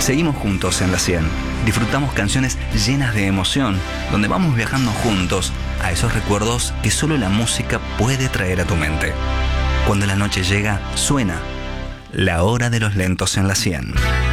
Seguimos juntos en la 100. Disfrutamos canciones llenas de emoción, donde vamos viajando juntos a esos recuerdos que solo la música puede traer a tu mente. Cuando la noche llega, suena La Hora de los Lentos en la 100.